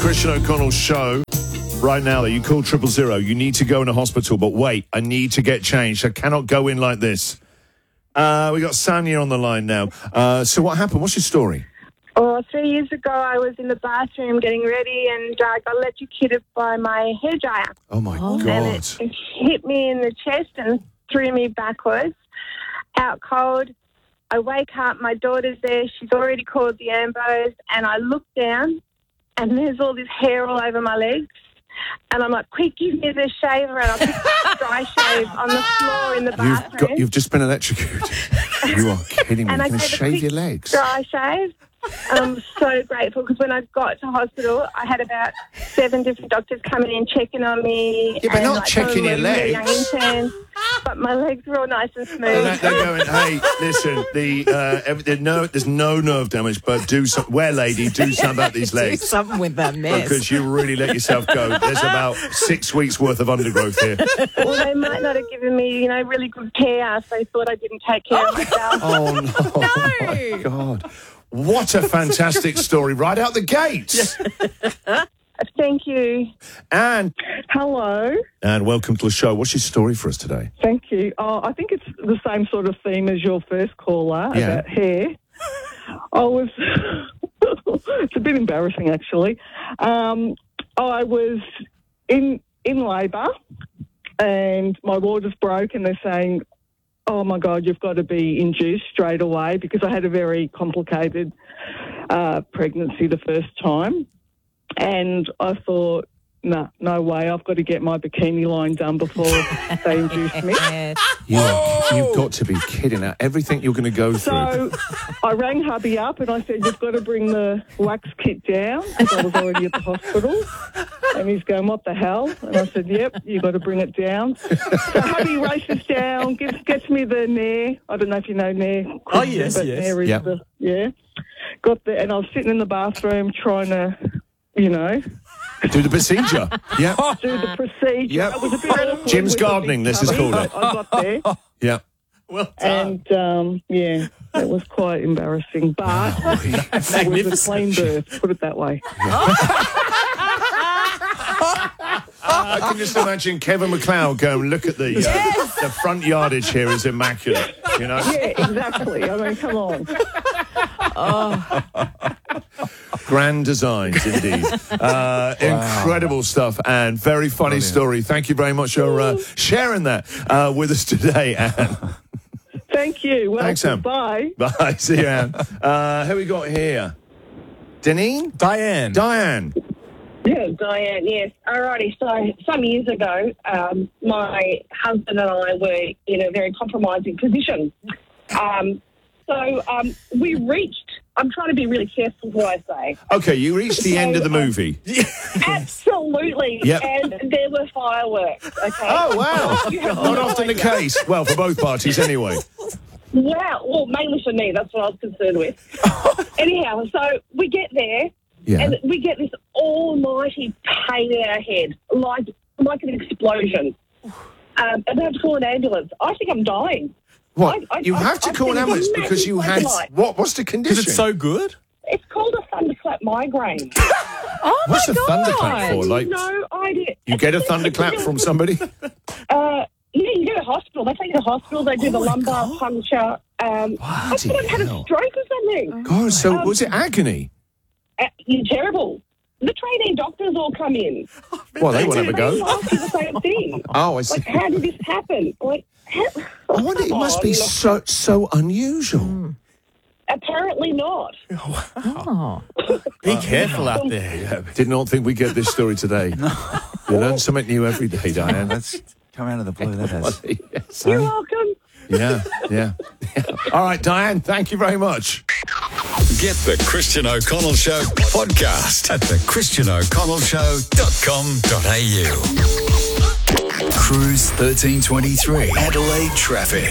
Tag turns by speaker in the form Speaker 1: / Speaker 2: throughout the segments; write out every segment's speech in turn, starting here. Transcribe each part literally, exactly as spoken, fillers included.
Speaker 1: Christian O'Connell show. Right now, you call triple zero. You need to go in a hospital, but wait, I need to get changed. I cannot go in like this. Uh, we got Sanya on the line now. Uh, so what happened? What's your story?
Speaker 2: Oh, three years ago, I was in the bathroom getting ready and uh, got electrocuted by my hairdryer.
Speaker 1: Oh, my
Speaker 2: And
Speaker 1: God.
Speaker 2: it, it hit me in the chest and threw me backwards, out cold. I wake up, my daughter's there, she's already called the ambos, and I look down, and there's all this hair all over my legs. And I'm like, quick, give me the shaver, and I'll pick the dry shave on the floor in the bathroom.
Speaker 1: You've, got, you've just been electrocuted. You are kidding me.
Speaker 2: And I
Speaker 1: You're going to
Speaker 2: gave a
Speaker 1: shave
Speaker 2: quick
Speaker 1: your legs.
Speaker 2: dry shave. And I'm so grateful because when I got to hospital, I had about seven different doctors coming in checking on me.
Speaker 1: Yeah, but
Speaker 2: and,
Speaker 1: not
Speaker 2: like,
Speaker 1: checking your
Speaker 2: some of them were young
Speaker 1: legs.
Speaker 2: interns, but my legs were all nice and smooth.
Speaker 1: They're, they're going, hey, listen, the, uh, every, there's, no, there's no nerve damage, but do some, where, lady, do something about these
Speaker 3: Do
Speaker 1: legs.
Speaker 3: something with that mess.
Speaker 1: Because you really let yourself go. There's about six weeks worth of undergrowth here.
Speaker 2: Well, they might not have given me, you know, really good care, so they thought I didn't take care of myself.
Speaker 1: Oh, no.
Speaker 3: No.
Speaker 1: Oh, my God. What a fantastic story right out the gates.
Speaker 2: Thank you.
Speaker 1: And,
Speaker 4: Hello.
Speaker 1: and welcome to the show. What's your story for us today?
Speaker 4: Thank you. Oh, I think it's the same sort of theme as your first caller
Speaker 1: Yeah.
Speaker 4: about hair. I was... it's a bit embarrassing, actually. Um, I was in in labour and my water's broke and they're saying, oh, my God, you've got to be induced straight away because I had a very complicated uh, pregnancy the first time. And I thought, no, no way, I've got to get my bikini line done before they induce me.
Speaker 3: Yes.
Speaker 1: You, you've got to be kidding. Now, everything you're going to go through.
Speaker 4: So I rang hubby up and I said, you've got to bring the wax kit down because I was already at the hospital. And he's going, what the hell? And I said, yep, you've got to bring it down. So hubby races down, gets, gets me the Nair. I don't know if you know Nair.
Speaker 5: Oh, yes,
Speaker 4: but
Speaker 5: yes.
Speaker 4: Nair is
Speaker 1: Yep.
Speaker 4: the, yeah. Got there and I was sitting in the bathroom trying to, you know,
Speaker 1: Do the procedure. Yeah.
Speaker 4: do the procedure.
Speaker 1: Yep.
Speaker 4: It was a bit awkward
Speaker 1: Jim's
Speaker 4: with the
Speaker 1: gardening,
Speaker 4: big
Speaker 1: this is
Speaker 4: hubby,
Speaker 1: called it.
Speaker 4: but I got there.
Speaker 1: Yeah.
Speaker 5: Well done.
Speaker 4: And, um, yeah, it was quite embarrassing. But it was a clean birth, put it that way.
Speaker 1: I can just imagine Kevin McLeod going, look at the uh, the front yardage here is immaculate. You know?
Speaker 4: Yeah, exactly. I mean, come on.
Speaker 1: Grand designs, indeed. Uh, Incredible stuff and very funny story. Thank you very much for uh, sharing that uh, with us today, Anne.
Speaker 4: Thank you. Well,
Speaker 1: Thanks, Sam.
Speaker 4: bye.
Speaker 1: Bye. See you, Anne. Uh, who we got here? Deneen?
Speaker 5: Diane.
Speaker 1: Diane.
Speaker 6: Yeah, Diane, yes. Alrighty, so some years ago, um, my husband and I were in a very compromising position. Um, so um, we reached, I'm trying to be really careful what I say.
Speaker 1: Okay, you reached the end of the movie.
Speaker 6: Absolutely.
Speaker 1: Yep.
Speaker 6: And there were fireworks, okay?
Speaker 1: Oh, wow.
Speaker 6: You have
Speaker 1: Not
Speaker 6: no
Speaker 1: often the
Speaker 6: idea.
Speaker 1: case. Well, for both parties anyway.
Speaker 6: Wow. Well, mainly for me, that's what I was concerned with. Anyhow, so we get there.
Speaker 1: Yeah.
Speaker 6: And we get this almighty pain in our head, like like an explosion. Um, and they have to call an ambulance. I think I'm dying.
Speaker 1: What?
Speaker 6: I- I-
Speaker 1: you
Speaker 6: I-
Speaker 1: have to
Speaker 6: I've
Speaker 1: call an
Speaker 6: seen a
Speaker 1: ambulance
Speaker 6: massive
Speaker 1: because you had...
Speaker 6: flashlight.
Speaker 1: What? What's the condition?
Speaker 5: Is it so good?
Speaker 6: It's called a thunderclap migraine.
Speaker 3: Oh,
Speaker 1: What's
Speaker 3: my
Speaker 1: a
Speaker 3: God.
Speaker 1: thunderclap for? Like,
Speaker 6: No idea.
Speaker 1: you get a thunderclap from somebody?
Speaker 6: Uh, yeah, you go to hospital. They take you to hospital. They do the
Speaker 1: Oh my
Speaker 6: lumbar
Speaker 1: God.
Speaker 6: puncture. Um, I
Speaker 1: Bloody
Speaker 6: thought I had a
Speaker 1: hell.
Speaker 6: stroke or something.
Speaker 1: God, so
Speaker 6: Um,
Speaker 1: was it agony?
Speaker 6: Uh, you're terrible. The trainee doctors all come in.
Speaker 1: Well, they won't have a
Speaker 6: They
Speaker 1: go.
Speaker 6: ask you the same thing.
Speaker 1: Oh, I see.
Speaker 6: Like, how did this happen? Like, how,
Speaker 1: I wonder, it must be so so unusual.
Speaker 6: Apparently not.
Speaker 3: Oh.
Speaker 5: Be careful out there.
Speaker 1: Did not think we'd get this story today. You learn something new every day, Diane.
Speaker 7: That's come out of the blue, that has.
Speaker 1: Yes.
Speaker 6: You're welcome.
Speaker 1: Yeah, yeah, yeah. All right, Diane, thank you very much.
Speaker 8: Get the Christian O'Connell Show podcast at the christian o'connell show dot com dot a u. Cruise thirteen twenty-three Adelaide traffic.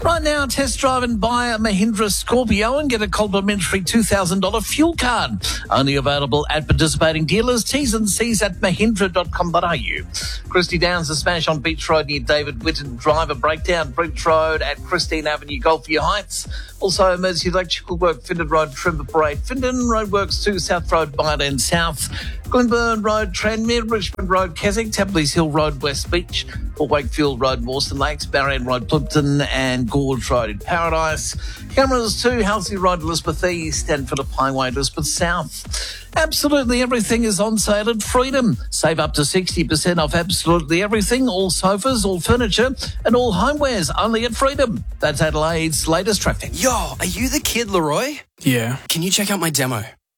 Speaker 9: Right now, test drive and buy a Mahindra Scorpio and get a complimentary two thousand dollars fuel card. Only available at participating dealers. T's and C's at mahindra dot com dot a u. Christie Downs, a smash on Beach Road near David Whitten. Driver breakdown, Bridge Road at Christine Avenue, Golfview Heights. Also, emergency electrical work, Findon Road, Trimber Parade, Findon Roadworks two, South Road, Byland South, Glenburn Road, Tranmere, Richmond Road, Keswick, Tapley's Hill Road, West Beach, Port Wakefield Road, Mawson Lakes, Barron Road, Plimpton, and Gorge Road in Paradise. Cameras two, Halsey Road, Elizabeth East, and Phillip Highway, Elizabeth South. Absolutely everything is on sale at Freedom. Save up to sixty percent off absolutely everything, all sofas, all furniture, and all homewares, only at Freedom. That's Adelaide's latest traffic.
Speaker 10: Yo, are you the kid, Leroy?
Speaker 11: Yeah.
Speaker 10: Can you check out my demo?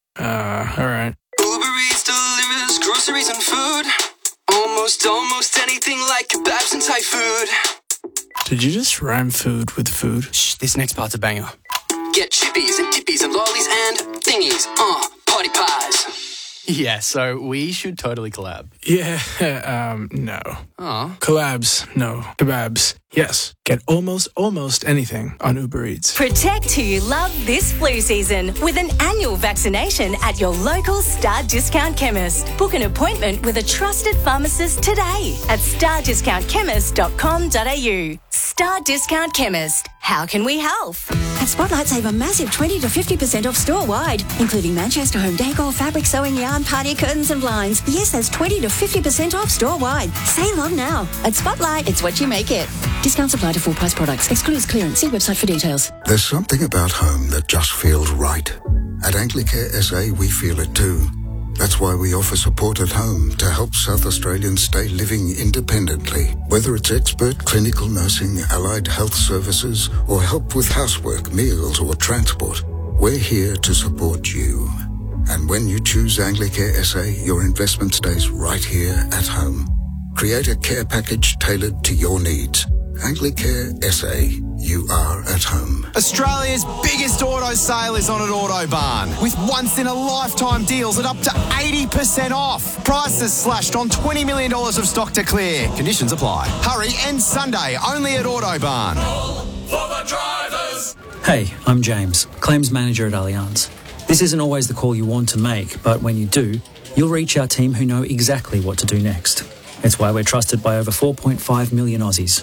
Speaker 11: Uh, all right.
Speaker 10: Uber Eats delivers groceries and food. Almost, almost anything like kebabs and Thai food.
Speaker 11: Did you just rhyme food with food?
Speaker 10: Shh, this next part's a banger. Get chippies and dippies and lollies and thingies. Uh, party pies. Yeah, so we should totally collab.
Speaker 11: Yeah, um, no.
Speaker 10: Aw.
Speaker 11: Collabs, no. Kebabs, yes. Get almost, almost anything on Uber Eats.
Speaker 12: Protect who you love this flu season with an annual vaccination at your local Star Discount Chemist. Book an appointment with a trusted pharmacist today at star discount chemist dot com dot a u. Star Discount Chemist. How can we help?
Speaker 13: At Spotlight, save a massive twenty to fifty percent off store-wide, including Manchester home decor, fabric, sewing yarn, party curtains and blinds. Yes, that's twenty to fifty percent off store-wide. Save on now. At Spotlight, it's what you make it. Discounts apply to full-price products. Excludes clearance. See website for details.
Speaker 14: There's something about home that just feels right. At Anglicare S A, we feel it too. That's why we offer support at home to help South Australians stay living independently. Whether it's expert clinical nursing, allied health services, or help with housework, meals, or transport, we're here to support you. And when you choose Anglicare S A, your investment stays right here at home. Create a care package tailored to your needs. Anglicare S A, you are at home.
Speaker 15: Australia's biggest auto sale is on at Autobarn, with once-in-a-lifetime deals at up to eighty percent off. Prices slashed on twenty million dollars of stock to clear. Conditions apply. Hurry, end Sunday, only at Autobarn.
Speaker 16: For the drivers.
Speaker 17: Hey, I'm James, Claims Manager at Allianz. This isn't always the call you want to make, but when you do, you'll reach our team who know exactly what to do next. It's why we're trusted by over four point five million Aussies.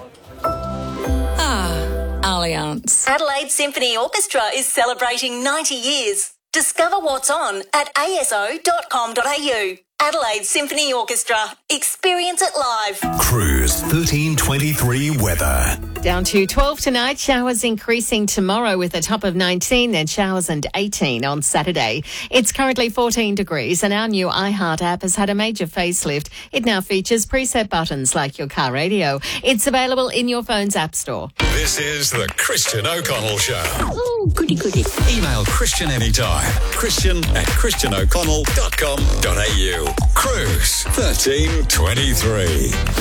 Speaker 12: Allianz. Adelaide Symphony Orchestra is celebrating ninety years. Discover what's on at a s o dot com dot a u. Adelaide Symphony Orchestra. Experience it live.
Speaker 8: Cruise thirteen twenty-three weather.
Speaker 3: Down to twelve tonight, showers increasing tomorrow with a top of nineteen, then showers and eighteen on Saturday. It's currently fourteen degrees and our new iHeart app has had a major facelift. It now features preset buttons like your car radio. It's available in your phone's app store.
Speaker 8: This is the Christian O'Connell Show.
Speaker 13: Oh, goody, goody.
Speaker 8: Email Christian anytime. Christian at christian o'connell dot com dot a u. Cruise thirteen twenty-three.